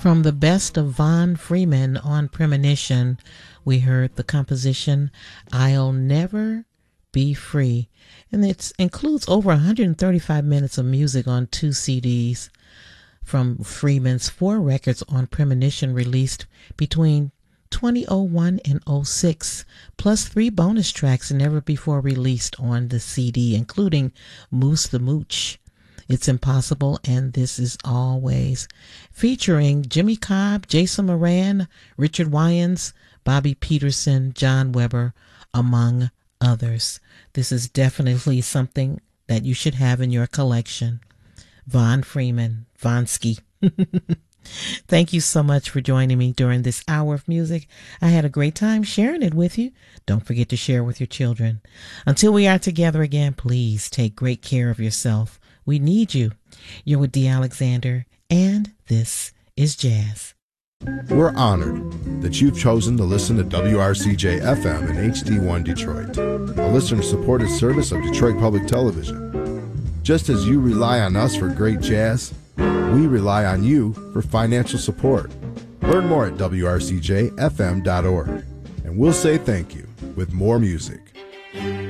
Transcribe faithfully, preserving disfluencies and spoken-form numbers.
From the best of Von Freeman on Premonition, we heard the composition I'll Never Be Free, and it includes over one hundred thirty-five minutes of music on two C Ds from Freeman's four records on Premonition released between twenty oh one and oh six, plus three bonus tracks never before released on the C D, including Moose the Mooch, It's Impossible, and This Is Always, featuring Jimmy Cobb, Jason Moran, Richard Wyans, Bobby Peterson, John Weber, among others. This is definitely something that you should have in your collection. Von Freeman, Vonsky. Thank you so much for joining me during this hour of music. I had a great time sharing it with you. Don't forget to share with your children. Until we are together again, please take great care of yourself. We need you. You're with Dee Alexander, and this is Jazz. We're honored that you've chosen to listen to W R C J F M and H D one Detroit, a listener-supported service of Detroit Public Television. Just as you rely on us for great jazz, we rely on you for financial support. Learn more at W R C J F M dot org, and we'll say thank you with more music.